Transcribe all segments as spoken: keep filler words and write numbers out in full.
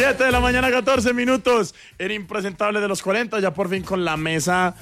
siete de la mañana, catorce minutos. El impresentable de los cuarenta, ya por fin con la mesa.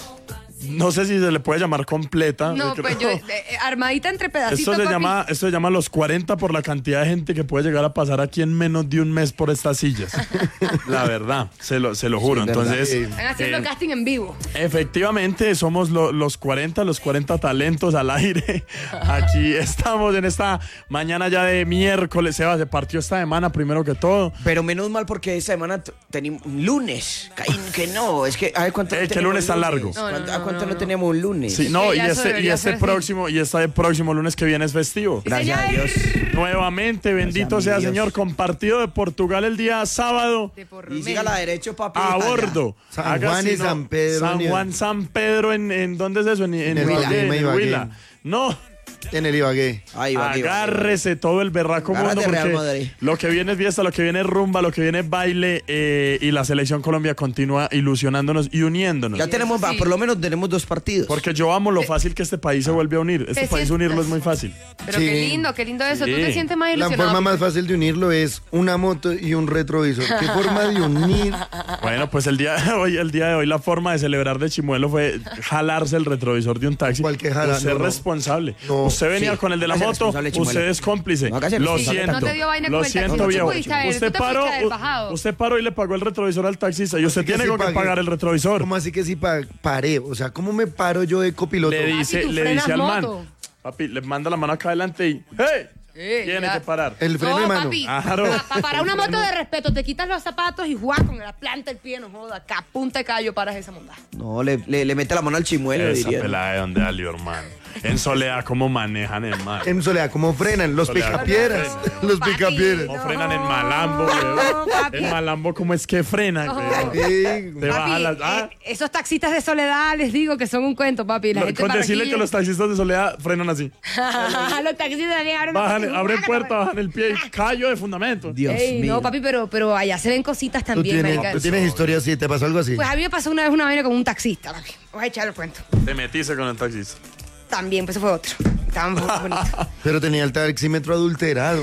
No sé si se le puede llamar completa. No, pues yo, eh, armadita entre pedacitos. Esto se, papi. llama, esto se llama los cuarenta por la cantidad de gente que puede llegar a pasar aquí en menos de un mes por estas sillas. La verdad, se lo, se lo juro. Sí, Entonces, Están haciendo eh, casting en vivo. efectivamente, somos lo, los cuarenta, los cuarenta talentos al aire. Aquí estamos en esta mañana ya de miércoles. Seba, se partió esta semana primero que todo. Pero menos mal porque esta semana t- tenemos lunes. Caín, que no, es que a ver cuánto Eh, no ¿qué tenemos lunes tan largo? No, no, ¿Cuánto- no, ¿A cuánto no, no, no. tenemos un lunes? Sí, no, Sí, y ya eso este, y debería este ser así. próximo, y este próximo lunes que viene es festivo. Gracias a Dios. Nuevamente, bendito Gracias a sea mi Dios. Señor, con partido de Portugal el día sábado. De por Y medio. siga la derecho, papi. A allá. bordo. San Haga Juan si y San Pedro, San en- Juan, San Pedro, ¿en, en dónde es eso? En, en, En el Ibagué, Ibagué, en el Ibagué. Huila. No, En el Ibagué. Ahí va, ahí va. agárrese todo el berraco mundo Agárrate, Real porque Madrid. lo que viene es fiesta, lo que viene es rumba, lo que viene es baile eh, y la selección Colombia continúa ilusionándonos y uniéndonos. Ya tenemos, Eso sí. por lo menos tenemos dos partidos. Porque yo amo lo fácil que este país se vuelve a unir. Este Te país sientes- unirlo es muy fácil. Pero Sí. qué lindo, qué lindo eso. Sí. Tú te sientes más La ilusionado. forma más fácil de unirlo es una moto y un retrovisor. ¿Qué forma de unir? Bueno, pues el día de hoy, el día de hoy la forma de celebrar de Chimuelo fue jalarse el retrovisor de un taxi. ¿Cuál que jala? Usted es No, no. responsable. No. Usted venía Sí. con el de la Hágase moto, responsable, Chimuelo. usted es cómplice. No, hágase Lo responsable siento. tanto. No te dio vaina Lo con el taxi. siento, Tú viejo. fuiste a ver, Usted tú te paró, fuiste del bajado. usted paró y le pagó el retrovisor al taxista y usted Así que tiene sí que pagué. pagar el retrovisor. ¿Cómo así que sí pa- paré? O sea, ¿cómo me paro yo de copiloto? Le dice, tú le frenas dice al man, moto. papi, le manda la mano acá adelante y ¡hey! Eh, Tiene ya. que parar. El freno de No, mano. papi. Claro. Pa- para una moto de respeto, te quitas los zapatos y juegas con la planta del pie, no joda. Acá, punta de callo, paras esa monda. No, le, le, le mete la mano al chimuelo, Esa diría. pelada de donde salió, hermano. En Soledad, ¿cómo manejan el mar? En Soledad, ¿cómo frenan? Los Soledad. picapiedras. No, Los papi. picapiedras. ¿Cómo No, frenan en Malambo, weón? papi. En Malambo, ¿cómo es que frenan, No. weón? Sí. Te Papi, bajan las... Ah, eh, esos taxistas de Soledad, les digo que son un cuento, papi. La lo- gente con en decirle que los taxistas de Soledad frenan así. Barranquilla- los taxistas de abren Bajan, abren puerta, bajan el pie y callo de fundamento. Dios Ey, mío. no, papi, pero, pero allá se ven cositas Tú también, tienes, marica. tú tienes historia así, ¿te pasó algo así? Pues a mí me pasó una vez una vaina con un taxista, papi. Voy a echar el cuento. Te metiste con el taxista. También, pues ese fue otro. Estaba muy bonito. Pero tenía el taxímetro adulterado.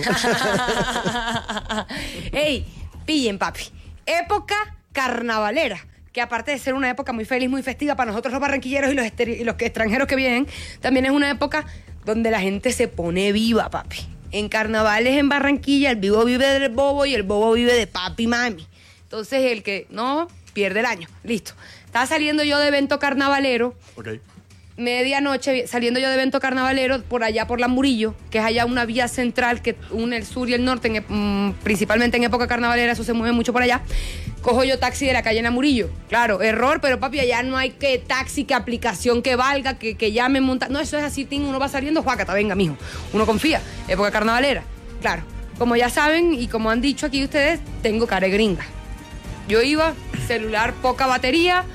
Ey, pillen, papi. Época carnavalera. Que aparte de ser una época muy feliz, muy festiva para nosotros los barranquilleros y los, esteri- y los que- extranjeros que vienen, también es una época donde la gente se pone viva, papi. En carnavales en Barranquilla, el vivo vive del bobo y el bobo vive de papi y mami. Entonces, el que no, pierde el año. Listo. Estaba saliendo yo de evento carnavalero. Ok. Medianoche, saliendo yo de evento carnavalero, por allá por la Murillo, que es allá una vía central que une el sur y el norte, en ep- mm, principalmente en época carnavalera, eso se mueve mucho por allá. Cojo yo taxi de la calle en la Murillo. Claro, error, pero papi, allá no hay que taxi, que aplicación que valga, que, que llame, monta. No, eso es así, ting, uno va saliendo, juácata, venga, mijo. Uno confía, época carnavalera. Claro, como ya saben y como han dicho aquí ustedes, tengo cara de gringa. Yo iba, celular, poca batería,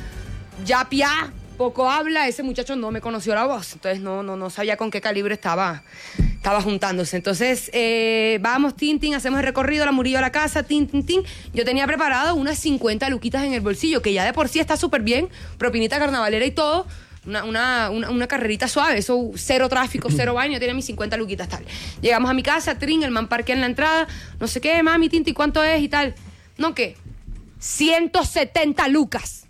ya piá, poco habla, ese muchacho no me conoció la voz, entonces no, no, no sabía con qué calibre estaba, estaba juntándose. Entonces, eh, vamos, tin, tin, hacemos el recorrido, la Murillo a la casa, tin, tin, tin. Yo tenía preparado unas cincuenta luquitas en el bolsillo, que ya de por sí está súper bien, propinita carnavalera y todo, una, una, una, una carrerita suave, eso, cero tráfico, cero baño, yo tenía mis cincuenta luquitas, tal. Llegamos a mi casa, trin, el man parquea en la entrada, no sé qué, mami, tin, tin, ¿cuánto es y tal? No, ¿qué? ciento setenta lucas.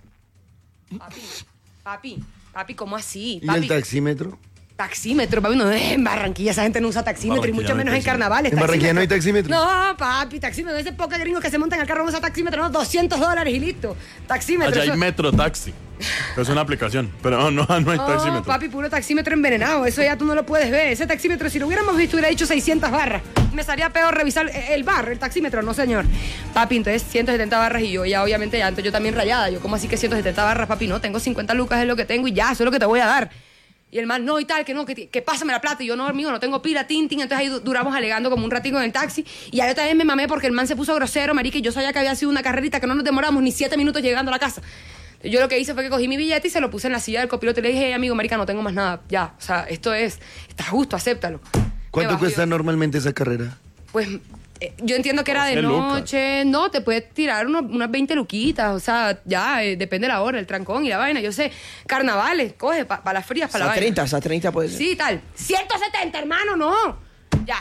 Papi, papi, papi, ¿cómo así? ¿Y Papi, el taxímetro? taxímetro, papi, no, en Barranquilla esa gente no usa taxímetro y Barranquilla mucho no hay menos en taxímetro. carnavales. ¿En Barranquilla no hay taxímetro? No, papi, taxímetro, ese poco gringos que se montan al carro no usa taxímetro, no, doscientos dólares y listo. Taxímetro. Allá hay eso- Metro Taxi. Es una aplicación, pero no, no, no hay No, taxímetro. papi, puro taxímetro envenenado, eso ya tú no lo puedes ver. Ese taxímetro, si lo hubiéramos visto, hubiera dicho seiscientas barras. Me salía peor revisar el bar, el taxímetro, no señor. Papi, entonces ciento setenta barras y yo ya obviamente ya, entonces yo también rayada. Yo como así que ciento setenta barras, papi, no, tengo cincuenta lucas, es lo que tengo y ya, eso es lo que te voy a dar. Y el man, no, y tal, que no, que, que pásame la plata. Y yo, no, amigo, no tengo pila, tin, tin. Entonces ahí du- duramos alegando como un ratico en el taxi. Y ya yo también me mamé porque el man se puso grosero, marica, y yo sabía que había sido una carrerita, que no nos demoramos ni siete minutos llegando a la casa. Yo lo que hice fue que cogí mi billete y se lo puse en la silla del copiloto y le dije, hey, amigo, marica, no tengo más nada, ya. O sea, esto es, está justo, acéptalo. Me ¿Cuánto bajó cuesta yo. normalmente esa carrera? Pues eh, yo entiendo que era de doce lucas. noche, no, te puedes tirar unos- unas veinte luquitas, o sea, ya, eh, depende de la hora, el trancón y la vaina, yo sé, carnavales, coge, para las frías, para la Hasta vaina. treinta, hasta treinta puede ser. Sí, tal. ciento setenta, hermano, no. Ya.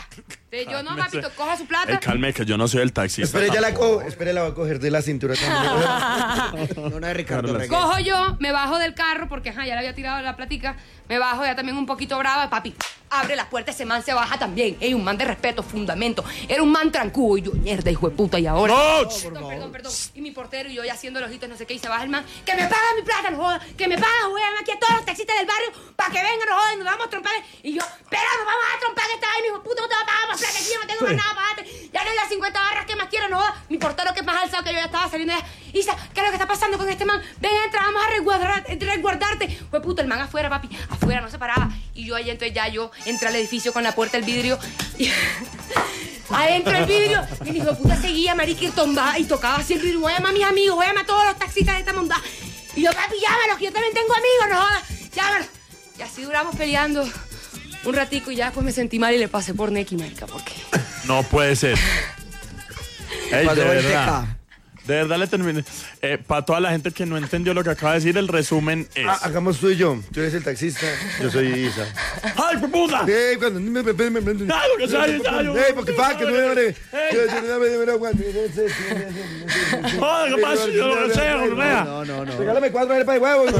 Entonces yo, no, papito, coja su plata. Ey, calme, que yo no soy el taxista. Espere, ya la tampoco. cojo. Espere, la va a coger de la cintura también. No, no es Ricardo Carlos. Reguero. Cojo yo, me bajo del carro, porque ajá, ya le había tirado la platica. Me bajo ya también un poquito brava. Papi, abre la puerta, ese man se baja también. Ey, un man de respeto, fundamento. Era un man trancudo. Y yo, mierda, hijo de puta, y ahora. ¡No! Perdón, perdón, perdón. Y mi portero y yo ya haciendo los ojitos, no sé qué, y se baja el man. Que me paga mi plata, no joda. Que me paga, güey, aquí a todos los taxistas del barrio para que vengan, no jodan, nos vamos a trompar. Y yo, pero nos vamos a trompar esta vaina, hijo de puta, no te va a pagar más plata, aquí yo no tengo más nada para darte. Ya no hay las cincuenta barras que más quiero, no joda. Mi portero que es más alzado que yo ya estaba saliendo de allá. Isa, ¿qué es lo que está pasando con este man? Ven, entra, vamos a resguardar, resguardarte. Fue puto, el man afuera, papi, afuera, no se paraba. Y yo ahí, entonces ya yo entré al edificio con la puerta del vidrio y adentro del vidrio el hijo de puta seguía, marica, y tombaba y tocaba así el vidrio. Voy a llamar a mis amigos, voy a llamar a todos los taxistas de esta mondada. Y yo, papi, llámalos, que yo también tengo amigos, no jodas, llámalos. Y así duramos peleando un ratico y ya después me sentí mal y le pasé por Neki, marica, porque... No puede ser. Ey, Pasó de el verdad. T K. De verdad le terminé. Eh, para toda la gente que no entendió lo que acaba de decir, el resumen es. Ah, hagamos tú y yo. Tú eres el taxista, yo soy Isa. ¡Ay, qué puta! Ey, cuando me me me me Ya, lo que sea, ya, yo- Ey, porque pa, que no me vale. Ey. Yo yo no me me aguante. ¡Joder, qué pasa! Yo lo que sea, gonorrea. No, no, no. Regálame cuatro arepas de huevo.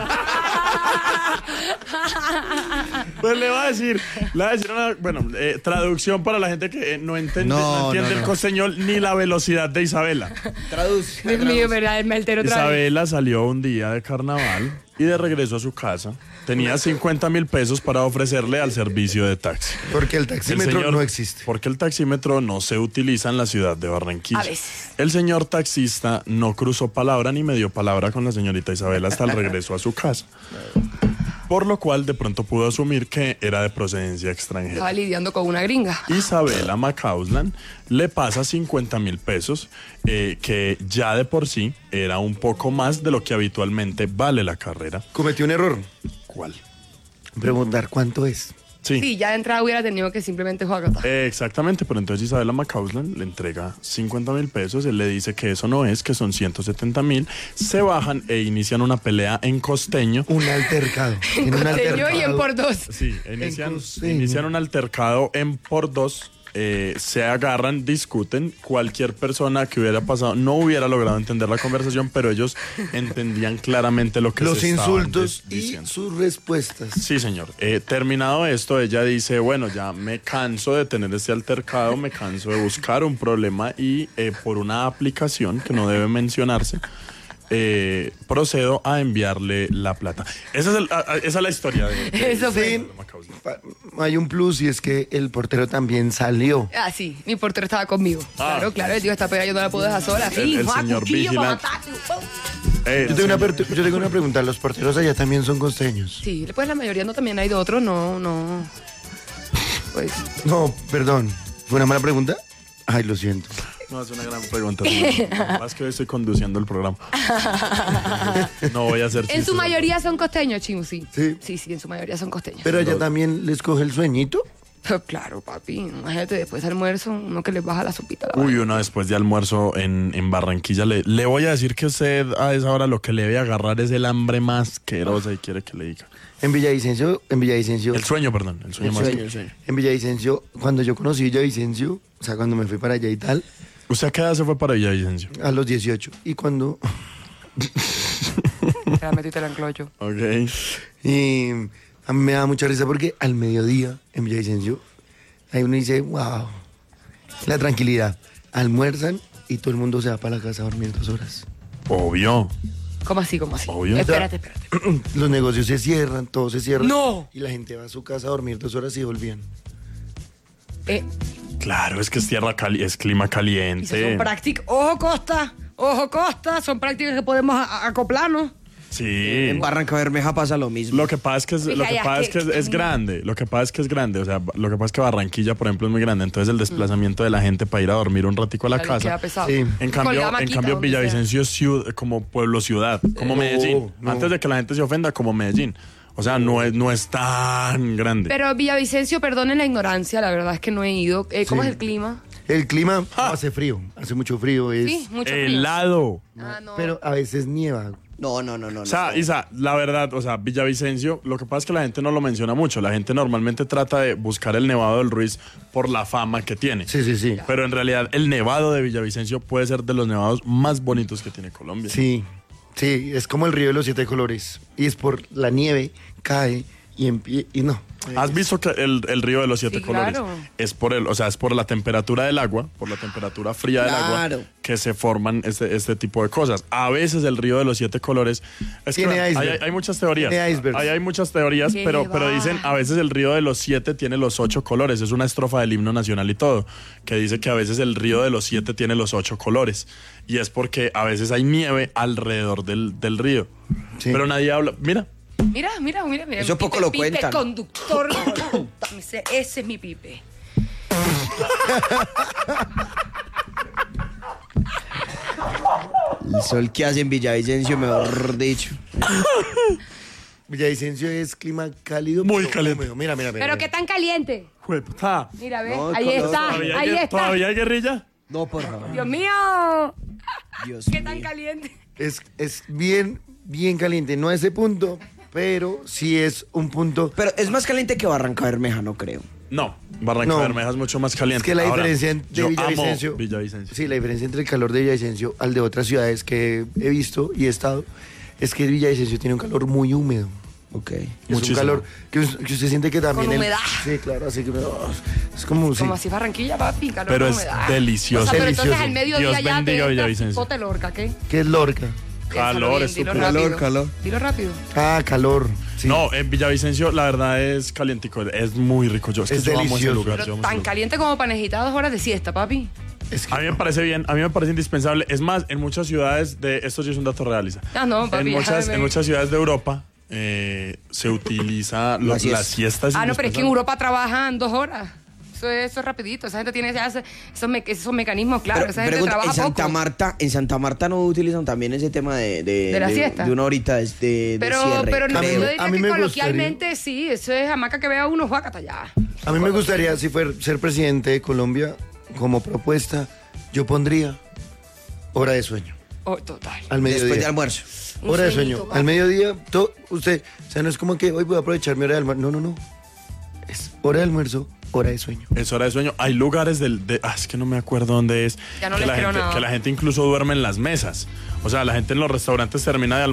Pues le va a decir, le va a decir una, bueno, eh, traducción para la gente que eh, no entiende, no, No, entiende no, el no. costeñol ni la velocidad de Isabela. Traduce. Dios mío, verdad, me altero otra vez. Isabela salió un día de carnaval y de regreso a su casa tenía cincuenta mil pesos para ofrecerle al servicio de taxi. Porque el El taxímetro señor- no existe. Porque el taxímetro no se utiliza en la ciudad de Barranquilla. A veces. El señor taxista no cruzó palabra ni medio palabra con la señorita Isabela hasta el regreso a su casa. Por lo cual de pronto pudo asumir que era de procedencia extranjera. Estaba lidiando con una gringa. Isabela Macauslan le pasa cincuenta mil pesos, eh, que ya de por sí era un poco más de lo que habitualmente vale la carrera. Cometió un error. ¿Cuál? Preguntar cuánto es. Sí. Sí, ya de entrada hubiera tenido que simplemente jugar. Eh, exactamente, pero entonces Isabela Macauslan le entrega cincuenta mil pesos, él le dice que eso no es, que son ciento setenta mil, se bajan e inician una pelea en costeño. Un altercado. En Tiene un costeño y en altercado. por dos. Sí, inician, costeño. inician un altercado en por dos, eh, se agarran, discuten, cualquier persona que hubiera pasado no hubiera logrado entender la conversación, pero ellos entendían claramente lo que Los se estaban insultos des- y diciendo. sus respuestas. Sí, señor. Eh, terminado esto, ella dice, bueno, ya me canso de tener este altercado, me canso de buscar un problema y eh, por una aplicación que no debe mencionarse, eh, procedo a enviarle la plata. Esa es, el- a- a- esa es la historia de, de Eso fue. Isabela Macauslan. Pa- Hay un plus y es que el portero también salió. Ah, sí, mi portero estaba conmigo. Ah. Claro, claro, él dijo, esta pega yo no la puedo dejar sola. El- Sí, el Juan, señor cuchillo para vigilante. matarte. ¡Pum! Eh, Yo tengo, una, señor. per- yo tengo una pregunta. ¿Los porteros allá también son costeños? Sí, pues la mayoría no también hay de otros, no, no. Pues, No, perdón. ¿Fue una mala pregunta? Ay, lo siento. No, es una gran pregunta. señor. Más que hoy estoy conduciendo el programa. No voy a hacer en chistes. su mayoría son costeños, Chimo, sí. Sí. Sí, sí, en su mayoría son costeños. Pero allá también les coge el sueñito. Pero claro, papi, imagínate después del almuerzo, uno que les baja la sopita. La Uy, vaina. una después de almuerzo en, en Barranquilla. Le, le voy a decir que usted a esa hora lo que le debe agarrar es el hambre más asquerosa y quiere que le diga. En Villavicencio, en Villavicencio. El sueño, perdón. El sueño el más. sueño. En Villavicencio, cuando yo conocí Villavicencio, o sea, cuando me fui para allá y tal, ¿Usted a qué edad se fue para Villavicencio? a los dieciocho. Y cuando. Te la meto y te la enclocho. Ok. Y a mí me da mucha risa porque al mediodía en Villavicencio, ahí uno dice, wow, la tranquilidad. Almuerzan y todo el mundo se va para la casa a dormir dos horas. Obvio. ¿Cómo así, cómo así? Obvio. Espérate, espérate. Los negocios se cierran, todo se cierra. ¡No! Y la gente va a su casa a dormir dos horas y volvían. Eh, Claro, es que es tierra cali es clima y caliente. son prácticas. Ojo, Costa. Ojo, Costa. Son prácticas que podemos a- a- acoplarnos. Sí. En Barranca Bermeja pasa lo mismo. Lo que pasa es que es, Oiga, lo que ya, pasa es, que es, que- es grande. Lo que pasa es que es grande. O sea, lo que pasa es que Barranquilla, por ejemplo, es muy grande. Entonces el desplazamiento de la gente para ir a dormir un ratico a la Ya les queda casa. pesado. Sí. En cambio, Colgada en Maquita, cambio donde Villavicencio es ciudad, como pueblo ciudad, como No, Medellín. no. Antes de que la gente se ofenda, como Medellín. O sea, no es, no es tan grande. Pero Villavicencio, perdonen la ignorancia, la verdad es que no he ido. Eh, ¿Cómo Sí. es el clima? El clima hace frío, hace mucho frío. Es, Sí, mucho frío. Helado. Ah, no. Pero a veces nieva. No, no, no, no. O sea, no. Isa, la verdad, o sea, Villavicencio, lo que pasa es que la gente no lo menciona mucho. La gente normalmente trata de buscar el Nevado del Ruiz por la fama que tiene. Sí, sí, sí. Pero en realidad el Nevado de Villavicencio puede ser de los nevados más bonitos que tiene Colombia. Sí, sí, es como el río de los siete colores. Y es por la nieve, cae y, empie- y no. ¿Has visto que el, el río de los siete Sí, colores claro. es por el, o sea, es por la temperatura del agua, por la temperatura fría del Claro. agua que se forman este, este tipo de cosas? A veces el río de los siete colores es Tiene que hay, iceberg. hay muchas teorías. Tiene icebergs. Hay, hay muchas teorías, ¿Qué pero, pero va? dicen a veces el río de los siete tiene los ocho colores. Es una estrofa del himno nacional y todo, que dice que a veces el río de los siete tiene los ocho colores. Y es porque a veces hay nieve alrededor del, del río. Sí. Pero nadie habla. Mira. Mira, mira, mira, mira. Eso mi poco pipe, lo pipe cuentan. conductor. Ese, ese es mi pipe. El sol que hace en Villavicencio, mejor dicho. Villavicencio es clima cálido. Muy pero caliente. húmedo. Mira, mira, mira. Pero mira. qué tan caliente. Jueputa. Mira, ve, No, ahí con- está, ¿Todavía ahí hay, está. ¿Todavía hay guerrilla? No, por favor. Dios mío, Dios qué mío. tan caliente. Es, es bien, bien caliente. No a ese punto, pero sí es un punto. Pero es más caliente que Barranca Bermeja, no creo. No, Barranca No. Bermeja es mucho más caliente. Es que la Ahora, diferencia en- de yo Villavicencio. amo Villavicencio. Sí, la diferencia entre el calor de Villavicencio al de otras ciudades que he visto y he estado es que Villavicencio tiene un calor muy húmedo. Ok. Es Muchísimo. un calor que, us- que usted siente que también. Con el- humedad. Sí, claro, así que. oh, es como. sí. Como así Barranquilla, papi, calor Pero con es humedad. delicioso. O sea, pero entonces Delicioso. al mediodía Dios ya bendiga te Villavicencio. Pote Lorca, ¿qué? ¿Qué es Lorca? Calor, Piénsalo bien, dilo estúpido. rápido. Calor, calor. Dilo rápido. Ah, calor. Sí. No, en Villavicencio la verdad es calientico, es muy rico. Yo, es que Es yo amo ese delicioso. lugar. yo Pero amo ese tan lugar. caliente como para necesitar dos horas de siesta, papi. Es que- A mí me parece bien, a mí me parece indispensable. Es más, en muchas ciudades de, esto sí es un dato real, Isa. Ah, no, papi, En muchas, déjame. en muchas ciudades de Europa eh, se utiliza lo- La siesta. las siestas. Ah, no, pero es que en indispensables. Europa trabajan dos horas. Eso es, eso es rapidito. Esa gente tiene ya hace- esos, me- esos mecanismos, claro. Pero, esa gente pregunta, trabaja en Santa poco. Marta, en Santa Marta no utilizan también ese tema de, de, ¿De la siesta? de una horita de, de, de Pero, cierre. pero no, A mí- yo creo. diría a mí que me coloquialmente sí, eso es hamaca que vea uno, juácata ya. A mí me gustaría, si fuera ser presidente de Colombia, como propuesta, yo pondría hora de sueño. Oh, total. Al mediodía. Después de almuerzo. Un Hora de sueñito, sueño. papi. Al mediodía, to- usted, o sea, no es como que hoy voy a aprovechar mi hora de almuerzo. No, no, no. Es hora de almuerzo, hora de sueño. Es hora de sueño. Hay lugares del. De, ah, es que no me acuerdo dónde es. Ya no que, les la creo gente, nada. que la gente incluso duerme en las mesas. O sea, la gente en los restaurantes termina de almorzar